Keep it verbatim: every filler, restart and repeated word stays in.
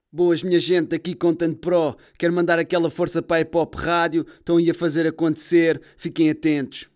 Boas, minha gente, aqui Content Pro. Quero mandar aquela força para a Hip Hop Rádio. Estão aí a fazer acontecer. Fiquem atentos.